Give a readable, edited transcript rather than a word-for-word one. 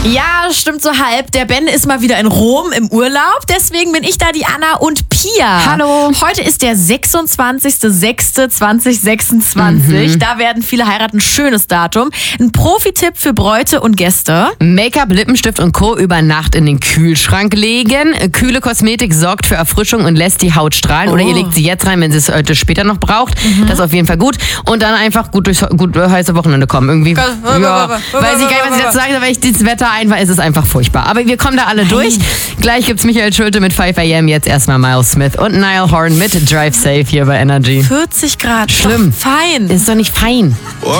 Ja, stimmt so halb. Der Ben ist mal wieder in Rom im Urlaub. Deswegen bin ich da, die Anna und Pia. Hallo. Heute ist der 26.06.2026. Da werden viele heiraten. Schönes Datum. Ein Profi-Tipp für Bräute und Gäste. Make-up, Lippenstift und Co. über Nacht in den Kühlschrank legen. Kühle Kosmetik sorgt für Erfrischung und lässt die Haut strahlen. Oder ihr legt sie jetzt rein, wenn sie es heute später noch braucht. Das ist auf jeden Fall gut. Und dann einfach gut durchs heiße Wochenende kommen. Irgendwie. Ja, weiß ich gar nicht, was ich dazu sagen soll, weil ich das Wetter einfach, es ist einfach furchtbar. Aber wir kommen da alle durch. Gleich gibt's Michael Schulte mit 5 AM. Jetzt erstmal Miles Smith und Niall Horan mit Drive Safe hier bei Energy. 40 Grad. Schlimm. Doch fein. Ist doch nicht fein.